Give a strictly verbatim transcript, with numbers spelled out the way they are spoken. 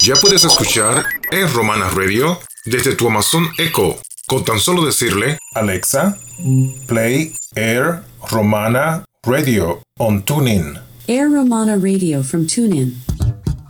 Ya puedes escuchar Air Romana Radio desde tu Amazon Echo, con tan solo decirle: Alexa, play Air Romana Radio on TuneIn. Air Romana Radio from TuneIn.